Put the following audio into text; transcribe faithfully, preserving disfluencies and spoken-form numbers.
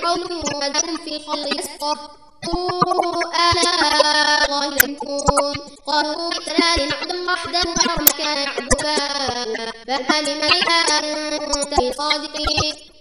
قوم وذكم في الخلق يسقط آلاء الله يذكرون قالوا ائتنا لنعبد وحده وحرم كان يعبد فهل من الآن أنت بالصادقين